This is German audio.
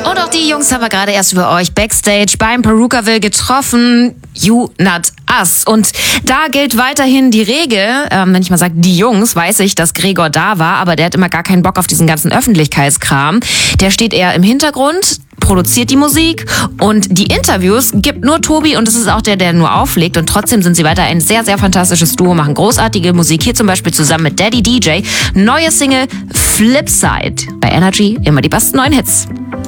Und auch die Jungs haben wir gerade erst über euch Backstage beim Perukaville getroffen. You Not Us. Und da gilt weiterhin die Regel, wenn ich mal sage, die Jungs, weiß ich, dass Gregor da war, aber der hat immer gar keinen Bock auf diesen ganzen Öffentlichkeitskram. Der steht eher im Hintergrund, produziert die Musik und die Interviews gibt nur Tobi und es ist auch der nur auflegt und trotzdem sind sie weiter ein sehr, sehr fantastisches Duo, machen großartige Musik. Hier zum Beispiel zusammen mit Daddy DJ. Neue Single Flipside. Bei Energy immer die besten neuen Hits.